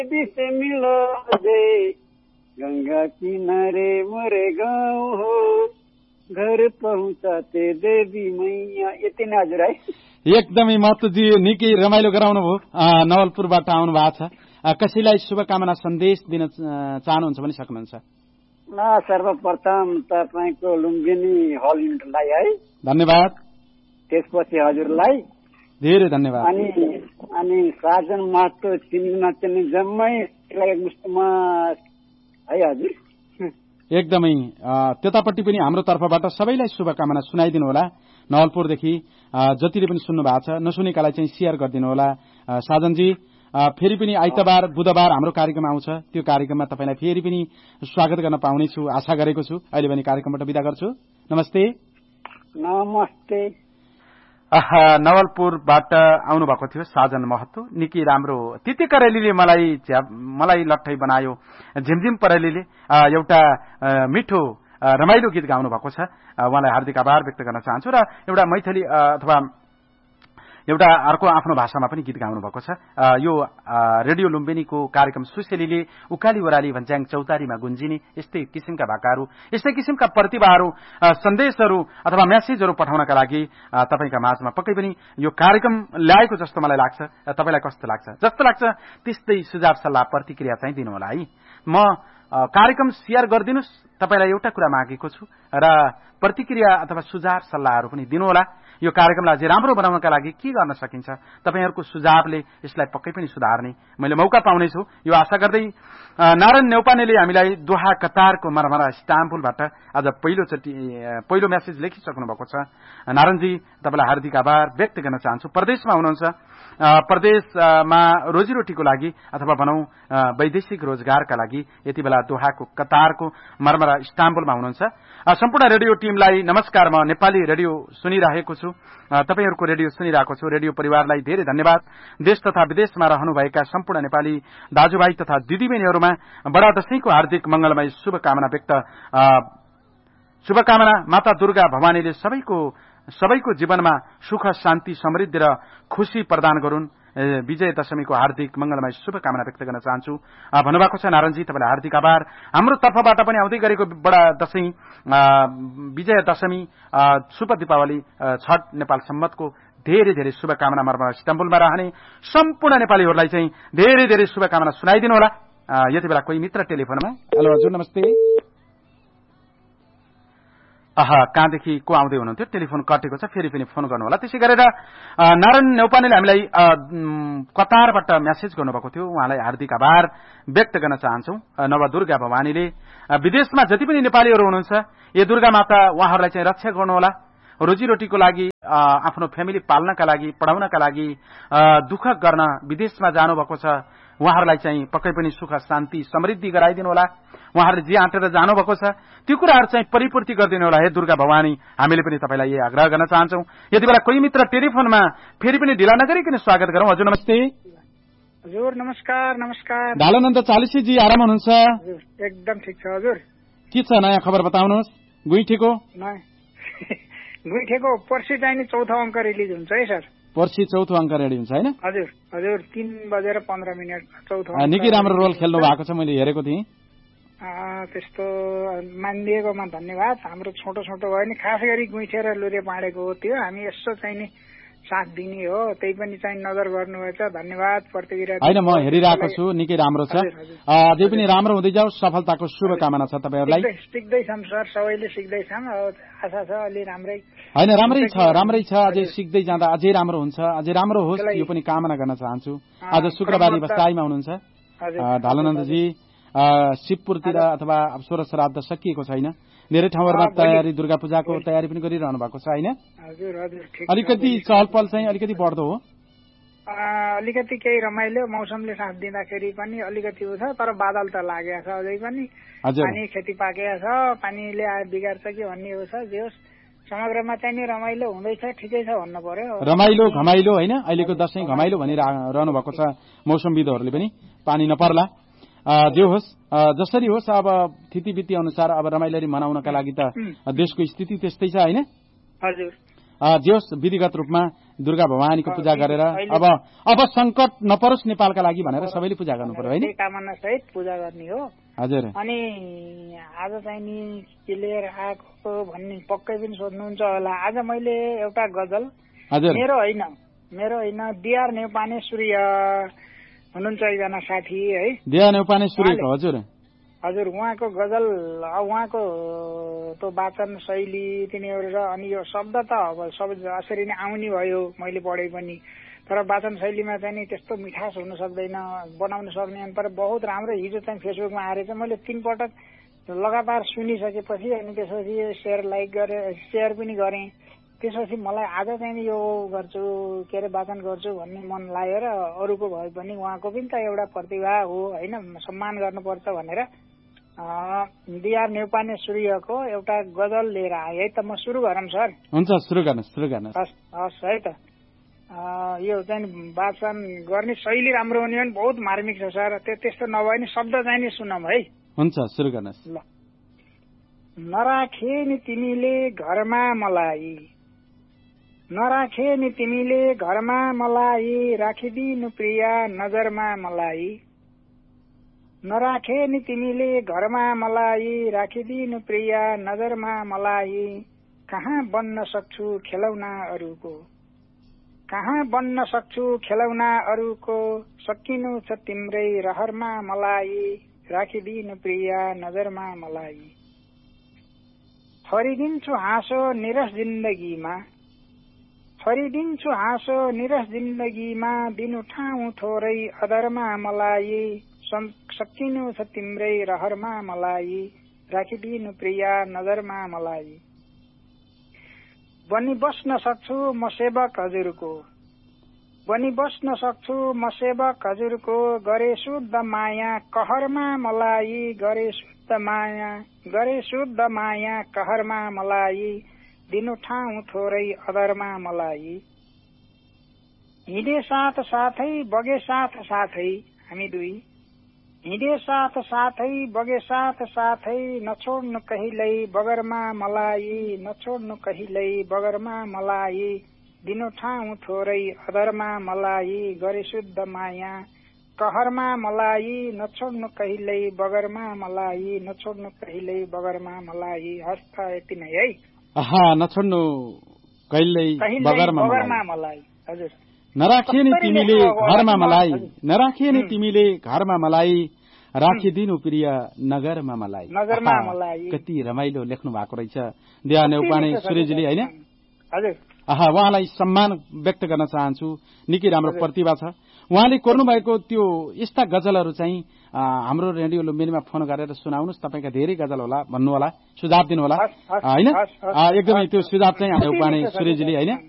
से मिलो दे गंगा किनारे मोरे गाउँ हो घर पहुँचाते देवी मैया। यति नै हजुर है। एकदमै महतोजी निकै रमाइलो गराउनु भयो। नवलपुरबाट आउनु भएको छ। कसैलाई शुभकामना सन्देश दिन चाहनुहुन्छ भने सक्नुहुन्छ। सर्वप्रथम तपाईँको लुम्बिनी हल युनिटलाई है धन्यवाद। त्यसपछि हजुरलाई धेरै धन्यवाद। अनि साजन महतो चिन्ने जम्मै है हजुर। एकदमै त्यतापट्टि पनि हाम्रो तर्फबाट सबैलाई शुभकामना सुनाइदिनु होला। नवलपुरदेखि जतिले पनि सुन्नु भएको छ नसुनेकालाई चाहिँ शेयर गरिदिनु होला साजनजी। फेरि पनि आइतबार बुधबार हाम्रो कार्यक्रम आउँछ। त्यो कार्यक्रममा तपाईँलाई फेरि पनि स्वागत गर्न पाउनेछु आशा गरेको छु। अहिले भने कार्यक्रमबाट बिदा गर्छु। नमस्ते। नमस्ते। नवलपुरबाट आउनु भएको थियो साजन महतो। निकै राम्रो तिती करेलीले मलाई लट्ठै बनायो। झिमझिम परेलीले एउटा मिठो रमाइलो गीत गाउनु भएको छ। उहाँलाई हार्दिक आभार व्यक्त गर्न चाहन्छु। र एउटा मैथिली अथवा एउटा अर्को आफ्नो भाषामा पनि गीत गाउनु भएको छ। यो रेडियो लुम्बिनीको कार्यक्रम सुसेलीले उकाली ओराली भन्ज्याङ चौतारीमा गुन्जिने यस्तै किसिमका भाकाहरू, यस्तै किसिमका प्रतिभाहरू, सन्देशहरू अथवा मेसेजहरू पठाउनका लागि तपाईका माझमा पक्कै पनि यो कार्यक्रम ल्याएको जस्तो मलाई लाग्छ। तपाईलाई कस्तो लाग्छ? जस्तो लाग्छ त्यस्तै सुझाव सल्लाह प्रतिक्रिया चाहिँ दिनु होला है। म कार्यक्रम शेयर गरिदिनुस्। तपाईलाई एउटा कुरा मागेको छु र प्रतिक्रिया अथवा सुझाव सल्लाहहरू पनि दिनु होला। यो कार्यक्रमलाई अझै राम्रो बनाउनका लागि के गर्न सकिन्छ तपाईहरुको सुझावले यसलाई पक्कै पनि सुधार्ने मैले मौका पाउनेछु यो आशा गर्दै नारायण नेउपानेले हामीलाई दोहा कतारको मरमरा इस्ताम्बुलबाट आज पहिलो मेसेज लेखिसक्नु भएको छ। नारायणजी तपाईलाई हार्दिक आभार व्यक्त गर्न चाहन्छु। परदेशमा हुनुहुन्छ, परदेशमा रोजीरोटीको लागि अथवा भनौं वैदेशिक रोजगारका लागि यति बेला दोहाको कतारको मरमरा इस्ताम्बुलमा हुनुहुन्छ। सम्पूर्ण रेडियो टिमलाई नमस्कार। म नेपाली रेडियो सुनिरहेको छु, तपाईहरुको रेडियो सुनिरहेको छु। रेडियो परिवारलाई धेरै धन्यवाद। देश तथा विदेशमा रहनुभएका सम्पूर्ण नेपाली दाजुभाइ तथा दिदीबहिनीहरुमा बडा दशैंको हार्दिक मंगलमय शुभकामना। माता दुर्गा भवानीले सबैको जीवनमा सुख शान्ति समृद्धि र खुशी प्रदान गरून्। विजय दशमीको हार्दिक मंगलमय शुभकामना व्यक्त गर्न चाहन्छु भन्नुभएको छ नारायणजी। तपाईलाई हार्दिक आभार। हाम्रो तर्फबाट पनि आउँदै गरेको बडा दशैं विजय दशमी शुभ दीपावली छठ नेपाल सम्मतको धेरै धेरै शुभकामना मरमरा इस्ताम्बुलमा रहने सम्पूर्ण नेपालीहरूलाई चाहिँ धेरै धेरै शुभकामना सुनाइदिनु होला। यति बेला कोही मित्र टेलिफोनमा। हेलो हजुर नमस्ते। कहाँदेखि को आउँदै हुनुहुन्थ्यो? टेलिफोन कटेको छ, फेरि पनि फोन गर्नु होला। त्यसै गरेर नारायण नेउपानेले हामीलाई कतारबाट मेसेज गर्नुभएको थियो, उहाँलाई हार्दिक आभार व्यक्त गर्न चाहन्छौँ। नवदुर्गा भवानीले विदेशमा जति पनि नेपालीहरू हुनुहुन्छ यो दुर्गा माता उहाँहरूलाई चाहिँ रक्षा गर्नुहोला। रोजीरोटीको लागि, आफ्नो फ्यामिली पाल्नका लागि, पढाउनका लागि दुःख गर्न विदेशमा जानुभएको छ उहाँहरूलाई चाहिँ पक्कै पनि सुख शान्ति समृद्धि गराइदिनु होला। उहाँहरूले जे आँटेर जानुभएको छ त्यो कुराहरू चाहिँ परिपूर्ति गरिदिनु होला। हे दुर्गा भवानी, हामीले पनि तपाईलाई यही आग्रह गर्न चाहन्छौँ। यति बेला कोही मित्र टेलिफोनमा, फेरि पनि ढिला नगरिकन स्वागत गरौँ। हजुर नमस्ते। हजुर नमस्कार। नमस्कार। ढालानन्द चालिसीजी आराम हुनुहुन्छ? एकदम ठिक छ हजुर। के छ नयाँ खबर बताउनुहोस्? गुइठेको पर्सि चाहिँ नि चौथो अङ्क रिलिज हुन्छ है सर। पर्सि चौथो अङ्क रेडी हुन्छ हैन? हजुर हजुर 3:15 चौथो। निकै राम्रो रोल खेल्नु भएको छ, मैले हेरेको थिएँ। त्यस्तो मानिदिएकोमा धन्यवाद। हाम्रो छोटो भयो नि, खास गरी गुइठेर लुरे पाडेको हो त्यो। हामी यसो चाहिँ नि साथ दिने हो, त्यही पनि चाहिँ नजर गर्नुभएछ। धन्यवाद प्रतिक्रिया। हैन म हेरिरहेको छु, निकै राम्रो छ। अझै पनि राम्रो हुँदै जाओ। सफलताको शुभकामना छ तपाईहरुलाई। सिक्दैछौँ सर, सबैले सिक्दैछौँ। आशा छ अलि राम्रै। हैन राम्रै छ। अझै सिक्दै जाँदा अझै राम्रो हुन्छ, अझै राम्रो होस् यो पनि कामना गर्न चाहन्छु। आज शुक्रबारी बस्ताईमा हुनुहुन्छ ढालानन्दजी। शिवपुरतिर अथवा सोह्र श्राद्ध सकिएको छैन, धेरै ठाउँहरूमा तयारी, दुर्गा पूजाको तयारी पनि गरिरहनु भएको छ हैन? अलिकति चहलपहल चाहिँ अलिकति बढ्दो हो। अलिकति केही रमाइलो मौसमले साथ दिँदाखेरि पनि अलिकति छ, तर बादल त लागेको छ अझै पनि। पानी खेती पाकेको छ, पानीले बिगार्छ कि भन्ने हो छ। जे होस् समग्रमा चाहिँ नि रमाइलो हुँदैछ, ठिकै छ भन्नु पर्यो। रमाइलो घमाइलो हैन? अहिलेको दशैं घमाइलो भनिरहनु भएको छ मौसमविदहरूले पनि। पानी नपर्ला, जे होस् जसरी होस्, अब थितिबिति अनुसार अब रमाइलरी मनाउनका लागि त देशको स्थिति त्यस्तै छ हैन? हजुर। जे होस् विधिगत रूपमा दुर्गा भवानीको पूजा गरेर अब संकट नपरोस् नेपालका लागि भनेर सबैले पूजा गर्नु पर्यो हैन? कामना सहित पूजा गर्ने हो। हजुर। अनि आज चाहिँ नि के लिएर आएको भन्ने पक्कै पनि सोध्नुहुन्छ होला। आज मैले एउटा गजल, मेरो होइन डिआर नेउपाने सूर्य हुनुहुन्छ एकजना साथी है, डिआर नेउपाने सूर्यको। हजुर उहाँको गजल, उहाँको त्यो वाचन शैली तिनीहरू र अनि यो शब्द त अब सब असरी नै आउने भयो, मैले पढे पनि। तर वाचन शैलीमा चाहिँ नि त्यस्तो मिठास हुन सक्दैन, बनाउन सक्ने। तर बहुत राम्रो। हिजो चाहिँ फेसबुकमा आएर चाहिँ मैले 3 पटक लगातार सुनिसकेपछि अनि त्यसपछि सेयर पनि गरेँ। त्यसपछि मलाई आज चाहिँ यो गर्छु, के अरे वाचन गर्छु भन्ने मन लागेर अरूको भए पनि उहाँको पनि त एउटा प्रतिभा हो होइन, सम्मान गर्नुपर्छ भनेर डिआर नेउपाने सूर्यको एउटा गजल लिएर आए है त। म सुरु गरौँ सर? हुन्छ, सुरु गर्नुहोस्। हस् है त। यो चाहिँ वाचन गर्ने शैली राम्रो हुने भने बहुत मार्मिक छ सर। त्यस्तो नभए नि शब्द चाहिँ नि सुनौँ है। हुन्छ, सुरु गर्नुहोस्। ल। नराखे नि तिमीले घरमा मलाई, नराखे नि तिमीले घरमा मलाई, राखिदिनु प्रिया नजरमा मलाई। नराखे नि तिमीले घरमा मलाई, राखिदिनु प्रिया नजरमा मलाई। कहाँ बन्न सक्छु खेलौना अरूको, कहाँ बन्न सक्छु खेलौना अरूको, सकिनु छ तिम्रै रहरमा मलाई, राखिदिनु प्रिया नजरमा मलाई। फरिदिन्छु हाँसो निरस जिन्दगीमा, फरिदिन्छु हाँसो निरस जिन्दगीमा, दिनु ठाउँ थोरै अदरमा मलाई, सकिनु छ तिम्रै रहरमा मलाई, राखिदिनु प्रिया नजरमा मलाई। बनी बस्न सक्छु म सेवक हजुरको, बनी बस्न सक्छु म सेवक हजुरको, गरे शुद्ध माया कहरमा मलाई, गरे शुद्ध माया, गरे शुद्ध माया कहरमा मलाई, दिनु ठाउँ थोरै अदरमा मलाई। हिँडे साथ साथै बगे साथ साथै हामी दुई, हिँडे साथ साथै बगे साथ साथै, नछोड्नु कहिल्यै बगरमा मलाई, नछोड्नु कहिल्यै बगरमा मलाई, दिनु ठाउँ थोरै अदरमा मलाई, गरे शुद्ध माया कहरमा मलाई, नछोड्नु कहिल्यै बगरमा मलाई, नछोड्नु कहिल्यै बगरमा मलाई। हस्त यति नै है। नछोड्नु कहिल्यै बगरमा मलाई। हजुर। नराखे नि तिमीले घरमा मलाई, नराखे नि तिमीले घरमा मलाई, राखिदिनु प्रिय नगरमा मलाई। नगरमा मलाई। कति रमाइलो लेख्नु भएको रहेछ डिआर नेउपाने सूर्यजीले हैन? हजुर। उहाँलाई सम्मान व्यक्त गर्न चाहन्छु। निकै राम्रो प्रतिभा छ। उहाँले कोर्नु भएको त्यो यस्ता गजलहरू चाहिँ हाम्रो रेडियो लुम्बिनीमा फोन गरेर सुनाउनुस्। तपाईका धेरै गजल होला, भन्नु होला, सुझाव दिनु होला हैन? एकदमै त्यो सुझाव चाहिँ नेउपाने सूर्यजीले हैन?